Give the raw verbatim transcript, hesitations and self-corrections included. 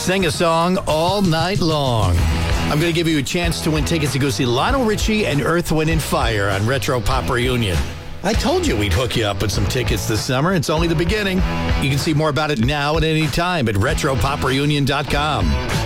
sing a song all night long. I'm going to give you a chance to win tickets to go see Lionel Richie and Earth, Wind and Fire on Retro Pop Reunion. I told you we'd hook you up with some tickets this summer. It's only the beginning. You can see more about it now at any time at retro pop reunion dot com.